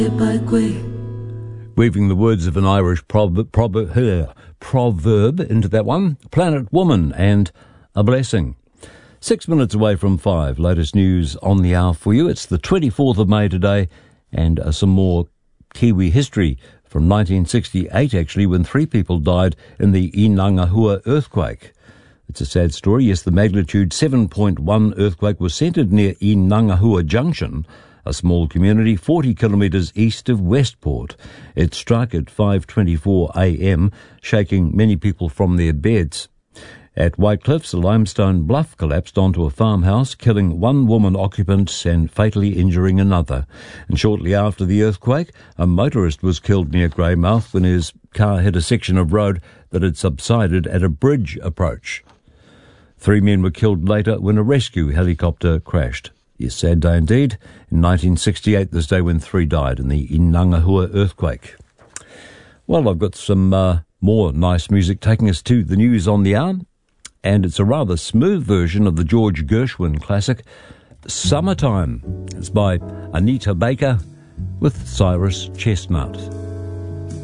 Weaving the words of an Irish proverb into that one, Planet Woman and A Blessing. 6 minutes away from 5, latest news on the hour for you. It's the 24th of May today, and some more Kiwi history from 1968, actually, when 3 people died in the Inangahua earthquake. It's a sad story. Yes, the magnitude 7.1 earthquake was centred near Inangahua Junction, a small community 40 kilometres east of Westport. It struck at 5:24 a.m., shaking many people from their beds. At White Cliffs, a limestone bluff collapsed onto a farmhouse, killing 1 woman occupant and fatally injuring another. And shortly after the earthquake, a motorist was killed near Greymouth when his car hit a section of road that had subsided at a bridge approach. 3 men were killed later when a rescue helicopter crashed. Yes, sad day indeed. In 1968, this day when 3 died in the Inangahua earthquake. Well, I've got some more nice music taking us to the news on the hour, and it's a rather smooth version of the George Gershwin classic, Summertime. It's by Anita Baker with Cyrus Chestnut.